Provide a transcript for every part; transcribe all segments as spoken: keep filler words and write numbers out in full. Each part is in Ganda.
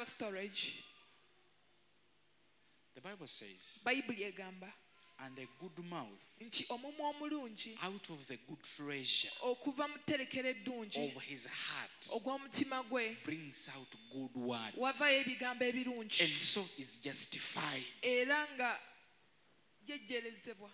storage. The Bible says, Bible egamba and a good mouth nti omumwa omulungi out of the good treasure okuva mu tterekero eddungi of his heart ogw'omutima gwe brings out good words, wavayo ebigambo ebirungi and so is justified. era nga jejjerezebwa.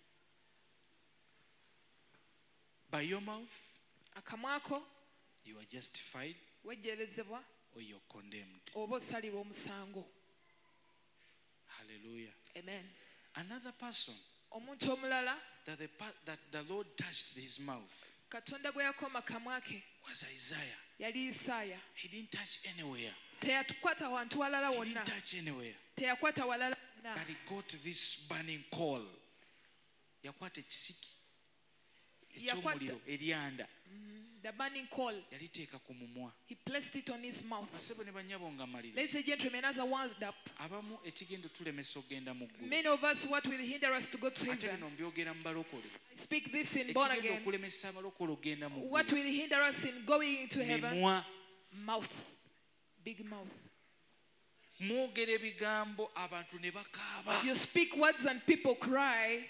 By your mouth akamwa ko you are justified wejjerezebwa or you're condemned. oba osalibwa omusango. Hallelujah. Amen. Another person omuntu omulala that the, pa- that the Lord touched his mouth katonda gwe yakoma kamwa ke was Isaiah. yali Isaaya. He didn't touch anywhere. Teyatukwata wantu walala He wonna, didn't touch anywhere. teyakwata walala wonna, But he got this burning coal. Yakwata ekisiki eky'omuliro eryanda the burning coal. yaliteeka ku mumwa. He placed it on his mouth. Basebo ne bannyabo nga Ladies maliriza. and gentlemen, as I wound up, Abamu ekigenda tulemesa okgenda mu ggulu. many of us, what will hinder us to go to Ate heaven? bino mbyogera mu balokole. I speak this in born Ekigenda again. okulemesa abalokole okgenda mu What ggulu. will hinder us in going into heaven? Mimwa. Mouth. Big mouth. Mwogera ebigambo abantu ne bakaaba. You speak words and people cry.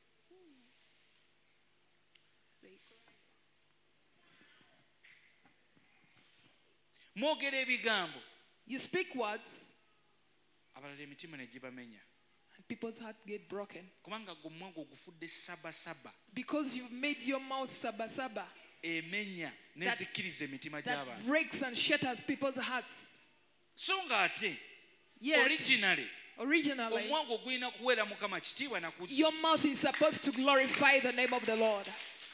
Mwogera ebigambo You speak words abalala emitima ne gibamenya. and people's heart get broken. Kubanga gwe omwago gufudde sabasaba. Because you've made your mouth saba saba. Emenya n'ezikkiriza emitima That gy'abantu. breaks and shatters people's hearts. So ng'ate Yet, originally originally, omwago gulina kuweera Mukama kitiibwa na kuzza. your mouth is supposed to glorify the name of the Lord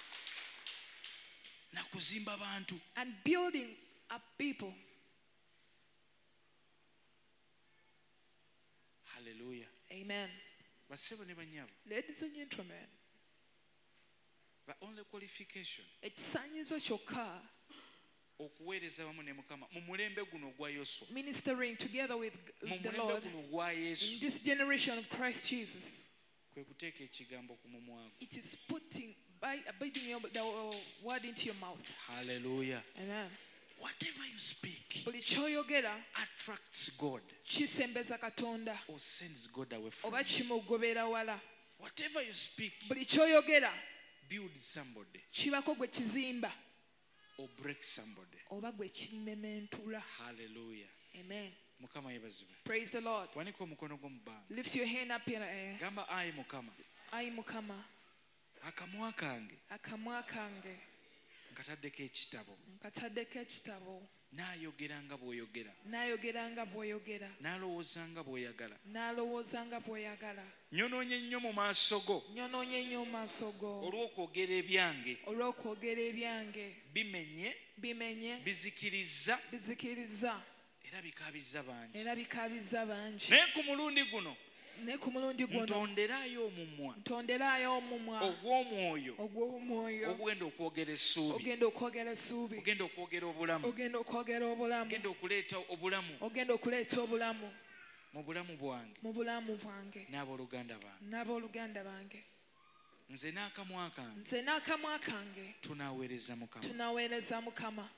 Na kuzimba bantu. and building up people. Hallelujah. Amen. Basebo ne bannyabo. Ladies and gentlemen, The only qualification ekisaanyizo kyokka okuweereza wamu ne Mukama mu mulembe guno ogwa Yoswa. ministering together with Mu the mulembe Lord guno ogwa in Yesu. this generation of Christ Jesus, Kwe kuteeka ekigambo ku mumwago. it is putting by biting your, the word into your mouth. Hallelujah. Amen. Whatever you speak Buli kyoyogera attracts God kisembeza Katonda or sends God away from oba you. kimugobera wala. Whatever you speak Buli kyoyogera builds somebody kibako gwe kizimba or breaks somebody. oba gwe kimementula. Hallelujah. Amen. Mukama yeebazibwe. Praise the Lord. Wanika omukono gwo mu bbanga. Lift your hand up in the air. Gamba ayi Mukama. Ayi Mukama, Akamwa kange akamwa kange nkataddeko ekitabo. nkataddeko ekitabo, Naayogera nga bw'oyogera. naayogera nga bw'oyogera, Naalowooza nga bw'oyagala. n'alowooza nga bw'oyagala. Nyonoonye nnyo mu maaso go Nyonoonye nnyo mu maaso go olw'okwogera ebyange. olw'okwogera ebyange, Bimenye, bimenye, bizikiriza bizikiriza, era bikaabizza bangi. era bikaabiza bangi. Naye ku mulundi guno Ne ku mulundi guno ntonderayo omumwa ntonderayo omumwa ogw'omwoyo ogw'omwoyo ogwenda okwogera essuubi, ogenda okwogera essuubi, ogenda okwogera obulamu, ogenda okwogera obulamu, ogenda okuleeta obulamu ogenda okuleeta obulamu mu bulamu bwange mu bulamu bwange n'abooluganda bange. n'abooluganda bange. Nze n'akamwa kange Nze n'akamwa kange tunaaweereza Mukama. tunaweereza Mukama.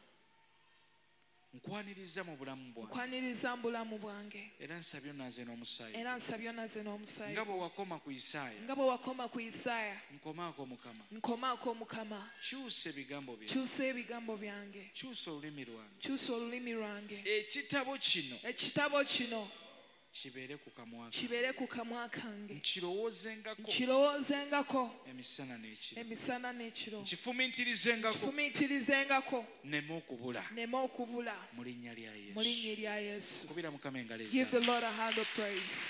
Nkwaniriza mu bulamu bwange Nkwaniriza mu bulamu bwange era nsabye onaaze n'omusaayi. era nsabye onaze n'omusaayi. Nga bwe wakoma ku Isaaya, Nga bwe wakoma ku Isaaya, nkomaako Mukama. nkomaako Mukama. Kyusa ebigambo byange, Kyusa ebigambo byange, kyusa olulimi lwange. kyusa olulimi lwange. Ekitabo kino Ekitabo kino kibeere ku kamwa kange. kibeere ku kamwa kange, Nkirowoozengako nkirowoozengako emisana n'ekiro. emisana n'ekiro, Nkifumiitirizengako kifumiitirizengako nneme okubula nneme okubula mu linnya lya mu linnya Yesu. erya Yesu. Kubira Mukama engalo Give the ezaabwe. Lord a hand of praise.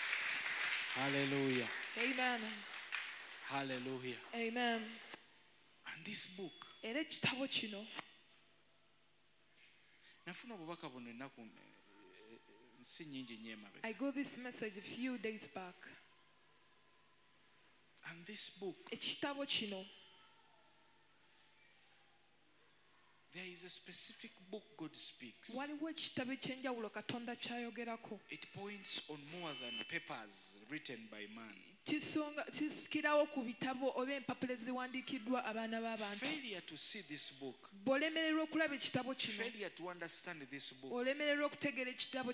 Hallelujah. Amen. Hallelujah. Amen. And this book, Era ekitabo kino nafuna obubaka buno ennaku eh, eh, si nnyingi nnyo emabega. I got this message a few days back. And this book, Ekitabo kino there is a specific book God speaks. waliwo ekitabo ekyenjawulo Katonda kyayogerako. It points on more than papers written by man. Kisonga kisikirawo ku bitabo oba empapula eziwandiikiddwa abaana b'abantu. Failure to see this book, Bw'olemererwa okulaba ekitabo kino, failure to understand this book olemererwa okutegeera ekitabo